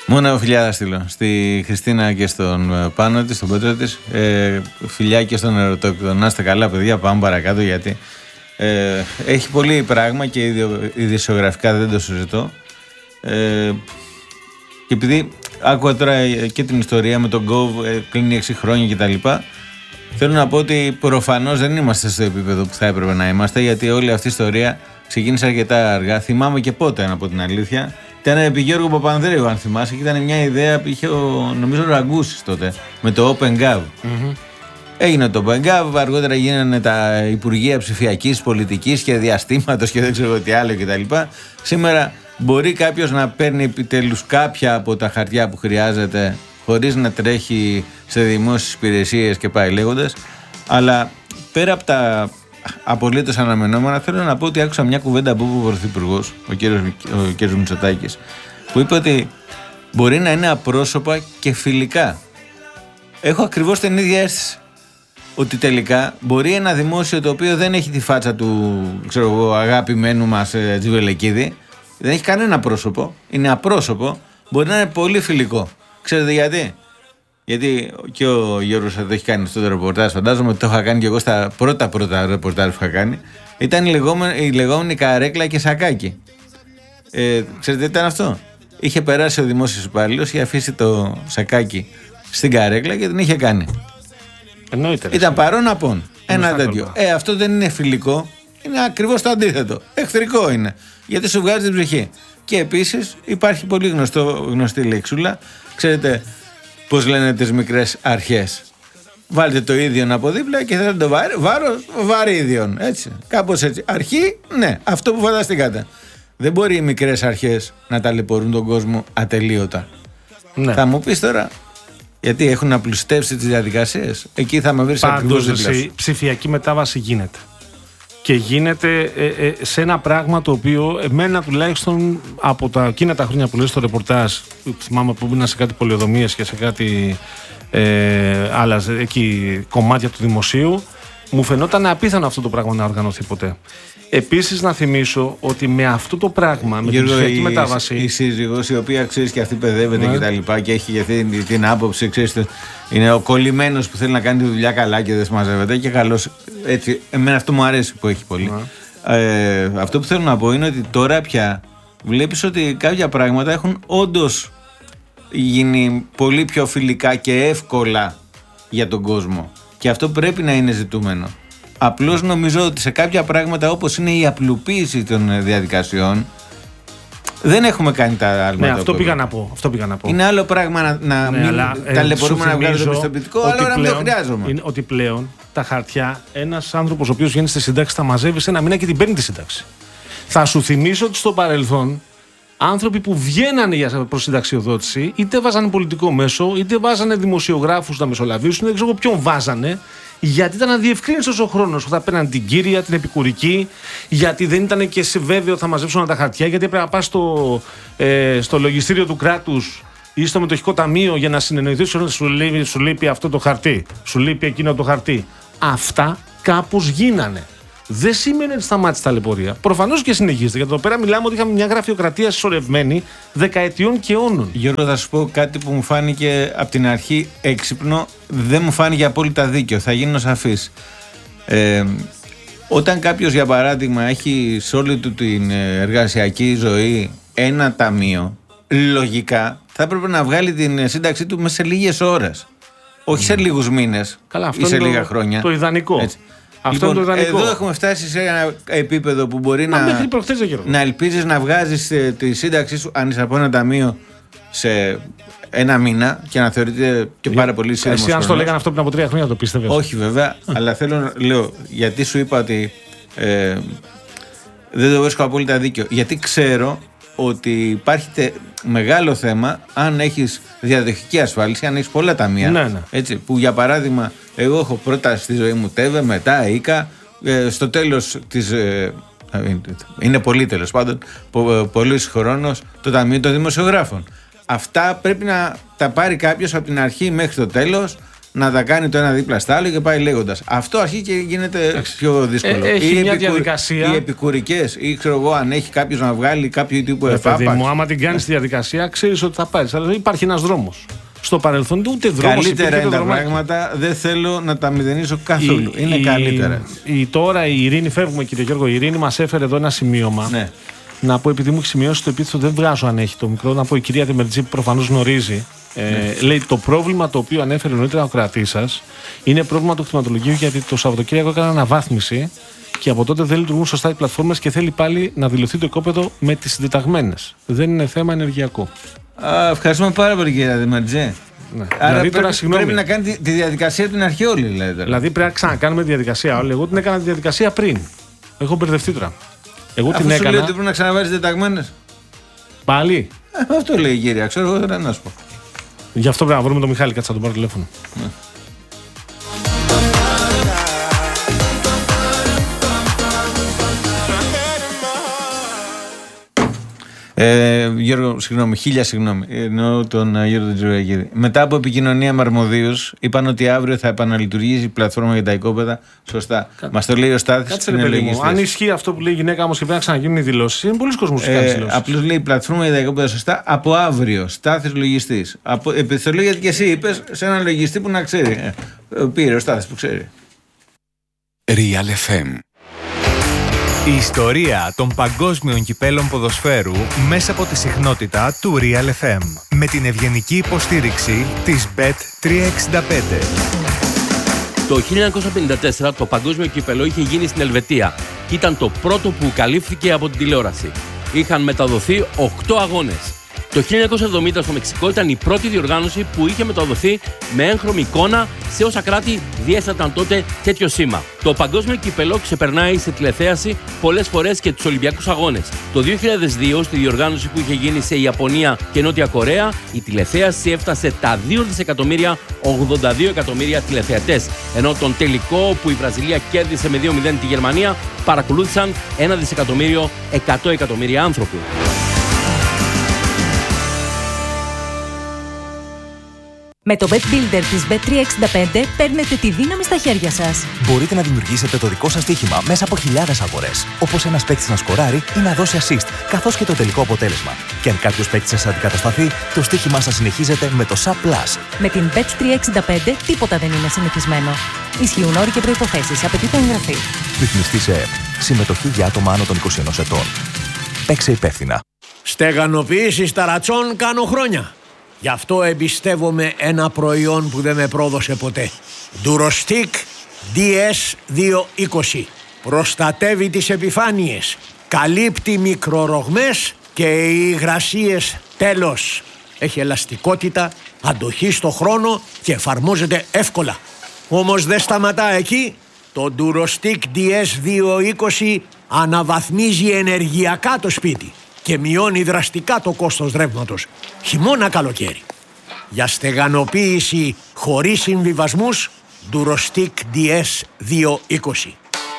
Μόνο φιλιά θα στείλω στη Χριστίνα και στον Πάνο της, στον Πέτρο της. Φιλιά και στον Ερωτόκτο. Να είστε καλά, παιδιά, πάμε παρακάτω γιατί έχει πολύ πράγμα και ειδησιογραφικά δεν το συζητώ. Και επειδή άκουγα τώρα και την ιστορία με τον Gov, κλείνει 6 χρόνια κτλ. Θέλω να πω ότι προφανώς δεν είμαστε στο επίπεδο που θα έπρεπε να είμαστε, γιατί όλη αυτή η ιστορία ξεκίνησε αρκετά αργά. Θυμάμαι και πότε, να πω την αλήθεια. Ήταν επί Γιώργου Παπανδρέου, αν θυμάσαι, και ήταν μια ιδέα που είχε νομίζω ο Ραγκούσης τότε, με το OpenGov. Έγινε το OpenGov, αργότερα γίνανε τα Υπουργεία Ψηφιακής Πολιτικής και Διαστήματος και δεν ξέρω τι άλλο κτλ. Σήμερα μπορεί κάποιος να παίρνει επιτέλους κάποια από τα χαρτιά που χρειάζεται, χωρίς να τρέχει σε δημόσιες υπηρεσίες και πάει λέγοντας. Αλλά πέρα από τα απολύτως αναμενόμενα, θέλω να πω ότι άκουσα μια κουβέντα από ο Πρωθυπουργός, ο κ. Μητσοτάκης, που είπε ότι μπορεί να είναι απρόσωπα και φιλικά. Έχω ακριβώς την ίδια αίσθηση. Ότι τελικά μπορεί ένα δημόσιο το οποίο δεν έχει τη φάτσα του, ξέρω εγώ, αγαπημένου μας Τζιβελεκίδη, δεν έχει κανένα πρόσωπο, είναι απρόσωπο, μπορεί να είναι πολύ φιλικό. Ξέρετε γιατί? Γιατί και ο Γιώργος εδώ έχει κάνει αυτό το ρεπορτάζ, φαντάζομαι ότι το είχα κάνει και εγώ στα πρώτα ρεπορτάζ που είχα κάνει. Ήταν η λεγόμενη καρέκλα και σακάκι. Ξέρετε τι ήταν αυτό? Είχε περάσει ο δημόσιος υπάλληλος, είχε αφήσει το σακάκι στην καρέκλα και την είχε κάνει. Εννοείται. Ήταν παρόν απόν. Ένα τέτοιο. Αυτό δεν είναι φιλικό, είναι ακριβώς το αντίθετο. Εχθρικό είναι. Γιατί σου βγάζει την ψυχή. Και επίσης υπάρχει πολύ γνωστή λέξουλα. Ξέρετε πώς λένε τις μικρές αρχές? Βάλτε το ίδιον από δίπλα και θέλετε το βάρος βαρύδιον. Έτσι. Κάπως έτσι. Αρχή, ναι, αυτό που φανταστήκατε. Δεν μπορεί οι μικρές αρχές να ταλαιπωρούν τον κόσμο ατελείωτα. Ναι. Θα μου πεις τώρα, γιατί έχουν απλουστεύσει τις διαδικασίες? Εκεί θα με βρεις ακριβώς δίπλα σου. Ψηφιακή μετάβαση γίνεται. Και γίνεται σε ένα πράγμα το οποίο εμένα τουλάχιστον από εκείνα τα χρόνια που λέω στο ρεπορτάζ, θυμάμαι που ήμουν σε κάτι πολεοδομίες και σε κάτι άλλα εκεί, κομμάτια του δημοσίου, μου φαινόταν απίθανο αυτό το πράγμα να οργανωθεί ποτέ. Επίσης να θυμίσω ότι με αυτό το πράγμα, με την ψηφιακή μετάβαση. Η σύζυγος, η οποία ξέρεις και αυτή παιδεύεται και τα λοιπά και έχει αυτή την άποψη, ξέρεις, είναι ο κολλημένος που θέλει να κάνει τη δουλειά καλά και δεν συμμαζεύεται και καλώς. Έτσι, εμένα αυτό μου αρέσει που έχει πολύ. Αυτό που θέλω να πω είναι ότι τώρα πια βλέπεις ότι κάποια πράγματα έχουν όντως γίνει πολύ πιο φιλικά και εύκολα για τον κόσμο. Και αυτό πρέπει να είναι ζητούμενο. Απλώς νομίζω ότι σε κάποια πράγματα, όπως είναι η απλοποίηση των διαδικασιών, δεν έχουμε κάνει τα άλλα. Ναι, αυτό πήγα να πω. Είναι άλλο πράγμα να μην ταλαιπωρούμε να βγάλουμε το πιστοποιητικό, άλλο να μην το χρειάζομαι. Είναι ότι πλέον τα χαρτιά, ένας άνθρωπος ο οποίος βγαίνει στη σύνταξη τα μαζεύει σε ένα μήνα και την παίρνει τη σύνταξη. Θα σου θυμίσω ότι στο παρελθόν άνθρωποι που βγαίνανε για προσυνταξιοδότηση είτε βάζανε πολιτικό μέσο, είτε βάζανε δημοσιογράφους να μεσολαβήσουν, δεν ξέρω ποιον βάζανε, γιατί ήταν αδιευκρίνητος ο χρόνος που θα παίρναν την κύρια, την επικουρική, γιατί δεν ήταν και σε βέβαιο θα μαζέψουν τα χαρτιά, γιατί έπρεπε να πας στο λογιστήριο του κράτους ή στο μετοχικό ταμείο για να συνεννοηθείς, σου λείπει αυτό το χαρτί, σου λείπει εκείνο το χαρτί. Αυτά κάπως γίνανε. Δεν σημαίνει ότι σταμάτησε τα ταλαιπωρία. Προφανώς και συνεχίζεται. Γιατί εδώ πέρα μιλάμε ότι είχαμε μια γραφειοκρατία συσσωρευμένη δεκαετιών και αιώνων. Γιώργο, θα σου πω κάτι που μου φάνηκε από την αρχή έξυπνο, δεν μου φάνηκε απόλυτα δίκαιο. Θα γίνω σαφής. Όταν κάποιος, για παράδειγμα, έχει σε όλη του την εργασιακή ζωή ένα ταμείο, λογικά θα έπρεπε να βγάλει την σύνταξή του μέσα σε λίγες ώρες. Όχι σε λίγους μήνες ή σε λίγα χρόνια. Το ιδανικό. Έτσι. Αυτό λοιπόν, είναι το ιδανικό. Εδώ έχουμε φτάσει σε ένα επίπεδο που μπορεί να ελπίζεις να βγάζεις τη σύνταξή σου, αν είσαι από ένα ταμείο, σε ένα μήνα και να θεωρείται και πάρα πολύ σύντομος. Εσύ, αν το λέγανε αυτό πριν από 3 χρόνια, το πίστευες? Όχι, βέβαια, αλλά λέω, γιατί σου είπα ότι δεν το βρίσκω απόλυτα δίκαιο. Γιατί ξέρω ότι υπάρχει μεγάλο θέμα αν έχεις διαδοχική ασφάλιση, αν έχεις πολλά ταμεία. Ναι. Έτσι, που για παράδειγμα, εγώ έχω πρώτα στη ζωή μου ΤΕΒΕ, μετά ΙΚΑ, στο τέλος της. Είναι πολύ τέλος πάντων, πολλής χρόνος το Ταμείο των Δημοσιογράφων. Αυτά πρέπει να τα πάρει κάποιος από την αρχή μέχρι το τέλος, να τα κάνει το ένα δίπλα στα άλλο και πάει λέγοντας. Αυτό αρχίζει και γίνεται πιο δύσκολο. Έχει μια διαδικασία. Οι επικουρικές, ή ξέρω εγώ, αν έχει κάποιος να βγάλει κάποιο τύπου εφάπαξ. Παιδί μου, άμα την κάνεις τη διαδικασία, ξέρεις ότι θα πάρεις. Αλλά υπάρχει ένας δρόμος. Στο παρελθόν ούτε δρόμος. Καλύτερα είναι τα πράγματα, δεν θέλω να τα μηδενίσω καθόλου. Είναι καλύτερα. Τώρα η Ειρήνη, φεύγουμε κύριε Γιώργο, η Ειρήνη μας έφερε εδώ ένα σημείωμα. Ναι. Να πω, επειδή μου έχει σημειώσει το επίθετο, δεν βγάζω αν έχει το μικρό, να πω η κυρία Δεμερτζή που προφανώς γνωρίζει. Λέει το πρόβλημα το οποίο ανέφερε νωρίτερα ο κρατής σας είναι πρόβλημα του κτηματολογίου, γιατί το Σαββατοκύριακο έκανα αναβάθμιση και από τότε δεν λειτουργούν σωστά οι πλατφόρμες και θέλει πάλι να δηλωθεί το οικόπεδο με τις συντεταγμένες. Δεν είναι θέμα ενεργειακό. Ευχαριστούμε πάρα πολύ κυρία Δεμερτζή. Ναι. Άρα δηλαδή, πρέπει να κάνει τη διαδικασία την αρχή όλη. Δηλαδή πρέπει να ξανακάνουμε τη διαδικασία όλη. Εγώ την έκανα τη διαδικασία πριν. Έχω μπερδευτεί τώρα. Εγώ αφού την σου έκανα. λέει ότι πρέπει να ξαναβάλεις συντεταγμένες. Πάλι. Αυτό λέει η κυρία, ξέρω εγώ, δεν να σου πω. Γι' αυτό πρέπει να βρούμε τον Μιχάλη, κάτσε να τον πάρω τηλέφωνο. Ναι. Γιώργο, χίλια συγγνώμη. Εννοώ τον Γιώργο Τζουρακίδη. Μετά από επικοινωνία με αρμοδίους, είπαν ότι αύριο θα επαναλειτουργήσει η πλατφόρμα για τα οικόπεδα. Σωστά. Μας το λέει ο Στάθης. Κάτσε ρε παιδί μου. Αν ισχύει αυτό που λέει η γυναίκα όμως και πρέπει να ξαναγίνουν οι δηλώσεις, είναι πολλοί κόσμος που κάνει δηλώσεις. Απλώς λέει η πλατφόρμα για τα οικόπεδα σωστά από αύριο. Στάθης λογιστής. Επιστολή γιατί και εσύ είπες σε έναν λογιστή που να ξέρει. Πήρε ο Στάθης που ξέρει. Real FM. Η ιστορία των παγκόσμιων κυπέλων ποδοσφαίρου μέσα από τη συχνότητα του Real FM. Με την ευγενική υποστήριξη της Bet365. Το 1954 το παγκόσμιο κύπελο είχε γίνει στην Ελβετία και ήταν το πρώτο που καλύφθηκε από την τηλεόραση. Είχαν μεταδοθεί 8 αγώνες. Το 1970 στο Μεξικό ήταν η πρώτη διοργάνωση που είχε μεταδοθεί με έγχρωμη εικόνα σε όσα κράτη διέσταταν τότε τέτοιο σήμα. Το παγκόσμιο κύπελο ξεπερνάει σε τηλεθέαση πολλές φορές και τους Ολυμπιακούς Αγώνες. Το 2002, στη διοργάνωση που είχε γίνει σε Ιαπωνία και Νότια Κορέα, η τηλεθέαση έφτασε τα 2.082 εκατομμύρια τηλεθεατές. Ενώ τον τελικό που η Βραζιλία κέρδισε με 2-0 τη Γερμανία παρακολούθησαν 1.100 εκατομμύρια άνθρωποι. Με το Bet Builder της Bet365 παίρνετε τη δύναμη στα χέρια σας. Μπορείτε να δημιουργήσετε το δικό σας στοίχημα μέσα από χιλιάδες αγορές. Όπως ένας παίκτης να σκοράρει ή να δώσει assist, καθώς και το τελικό αποτέλεσμα. Και αν κάποιος παίκτης σας αντικατασταθεί, το στοίχημά σας συνεχίζεται με το SAP Plus. Με την Bet365 τίποτα δεν είναι συνηθισμένο. Ισχύουν όροι και προϋποθέσεις. Απαιτείται εγγραφή. Ρυθμιστή σε ΕΕΠ. Συμμετοχή για άτομα άνω των 21 ετών. Παίξε υπεύθυνα. Στεγανοποίηση ταρατσών κάνω χρόνια. Γι' αυτό εμπιστεύομαι ένα προϊόν που δεν με πρόδωσε ποτέ. Durostic DS220. Προστατεύει τις επιφάνειες, καλύπτει μικρορογμές και οι υγρασίες τέλος. Έχει ελαστικότητα, αντοχή στο χρόνο και εφαρμόζεται εύκολα. Όμως δεν σταματά εκεί. Το Durostic DS220 αναβαθμίζει ενεργειακά το σπίτι και μειώνει δραστικά το κόστος ρεύματος, χειμώνα καλοκαίρι. Για στεγανοποίηση χωρίς συμβιβασμούς, Durostic DS220.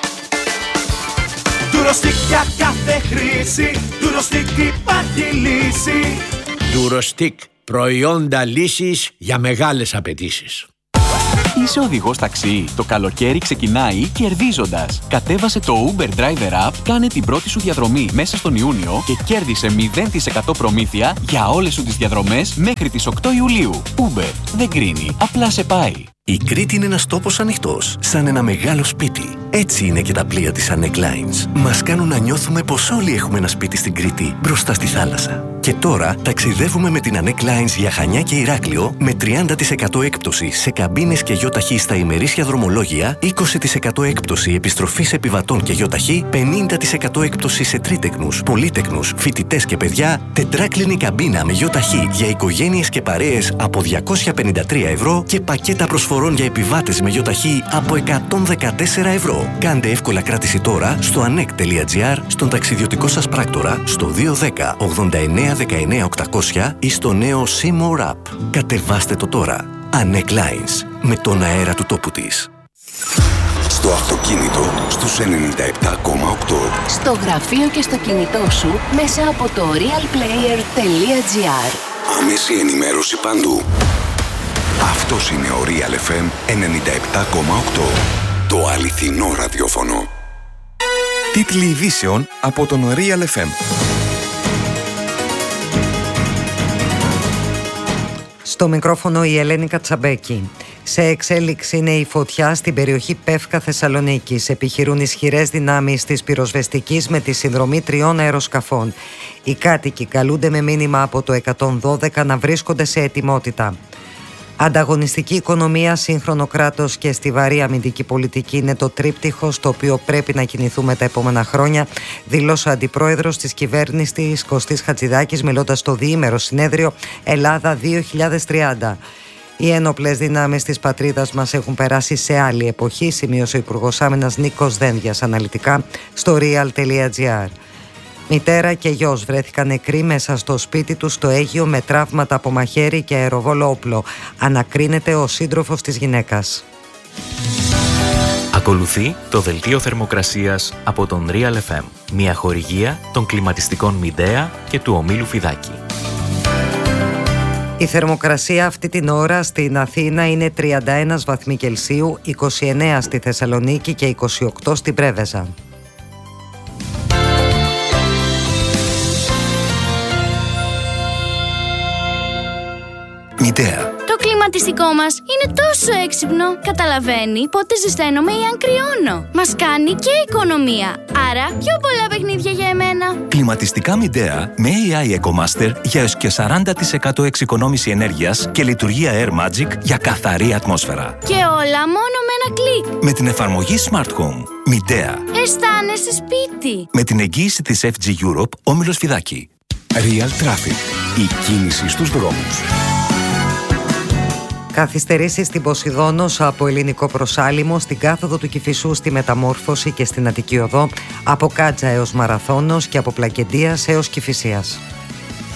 Durostic για κάθε χρήση, Durostic υπάρχει λύση. Durostic, προϊόντα λύσης για μεγάλες απαιτήσεις. Είσαι οδηγός ταξί. Το καλοκαίρι ξεκινάει κερδίζοντας. Κατέβασε το Uber Driver App, κάνε την πρώτη σου διαδρομή μέσα στον Ιούνιο και κέρδισε 0% προμήθεια για όλες σου τις διαδρομές μέχρι τις 8 Ιουλίου. Uber δεν κρίνει, απλά σε πάει. Η Κρήτη είναι ένας τόπος ανοιχτός, σαν ένα μεγάλο σπίτι. Έτσι είναι και τα πλοία της Anek Lines. Μας κάνουν να νιώθουμε πως όλοι έχουμε ένα σπίτι στην Κρήτη, μπροστά στη θάλασσα. Και τώρα ταξιδεύουμε με την Anek Lines για Χανιά και Ηράκλειο με 30% έκπτωση σε καμπίνες και γιοταχή στα ημερήσια δρομολόγια, 20% έκπτωση επιστροφής επιβατών και γιοταχή, 50% έκπτωση σε τρίτεκνους, πολύτεκνους, φοιτητές και παιδιά, τετράκλινη καμπίνα με γιοταχή για οικογένειες και παρέες από 253 ευρώ και πακέτα προσφορών για επιβάτες με γιοταχή από 114 ευρώ. Κάντε εύκολα κράτηση τώρα στο anek.gr, στον ταξιδιωτικό σας πράκτορα, στο 210 89 19 800 ή στο νέο Seymour App. Κατεβάστε το τώρα. Anek Lines, με τον αέρα του τόπου της. Στο αυτοκίνητο στους 97,8. Στο γραφείο και στο κινητό σου μέσα από το realplayer.gr. Άμεση ενημέρωση παντού. Αυτός είναι ο Real FM 97,8. Το αληθινό ραδιόφωνο. Τίτλοι ειδήσεων από τον Real FM. Στο μικρόφωνο η Ελένη Κατσαμπέκη. Σε εξέλιξη είναι η φωτιά στην περιοχή Πεύκα Θεσσαλονίκης. Επιχειρούν ισχυρές δυνάμεις της πυροσβεστικής με τη συνδρομή 3 αεροσκαφών. Οι κάτοικοι καλούνται με μήνυμα από το 112 να βρίσκονται σε ετοιμότητα. Ανταγωνιστική οικονομία, σύγχρονο κράτος και στιβαρή αμυντική πολιτική είναι το τρίπτυχο στο οποίο πρέπει να κινηθούμε τα επόμενα χρόνια, δήλωσε ο αντιπρόεδρος της κυβέρνησης Κωστής Χατζηδάκης, μιλώντας στο διήμερο συνέδριο Ελλάδα 2030. Οι ένοπλες δυνάμεις της πατρίδας μας έχουν περάσει σε άλλη εποχή, σημείωσε ο Υπουργός Άμυνας Νίκος Δένδιας αναλυτικά στο real.gr. Μητέρα και γιος βρέθηκαν νεκροί μέσα στο σπίτι τους στο Αίγυο με τραύματα από μαχαίρι και αεροβόλο όπλο. Ανακρίνεται ο σύντροφος της γυναίκας. Ακολουθεί το δελτίο θερμοκρασίας από τον Real FM. Μια χορηγία των κλιματιστικών Μιντέα και του ομίλου Φιδάκη. Η θερμοκρασία αυτή την ώρα στην Αθήνα είναι 31 βαθμοί Κελσίου, 29 στη Θεσσαλονίκη και 28 στην Πρέβεζα. Μιντέα. Το κλιματιστικό μας είναι τόσο έξυπνο. Καταλαβαίνει πότε ζεσταίνομαι ή αν κρυώνω. Μας κάνει και οικονομία. Άρα πιο πολλά παιχνίδια για εμένα. Κλιματιστικά Μιντέα με AI EcoMaster για έως και 40% εξοικονόμηση ενέργειας και λειτουργία Air Magic για καθαρή ατμόσφαιρα. Και όλα μόνο με ένα κλικ. Με την εφαρμογή Smart Home. Μιντέα. Αισθάνεσαι σπίτι. Με την εγγύηση της FG Europe, όμιλος Φιδάκη. Real Traffic. Η κίνηση στους δρόμους. Καθυστερήσεις στην Ποσειδόνος από ελληνικό προσάλιμο, στην κάθοδο του Κηφισού στη Μεταμόρφωση και στην Αττική Οδό, από Κάτζα έως Μαραθώνος και από Πλακεντίας έως Κηφισίας.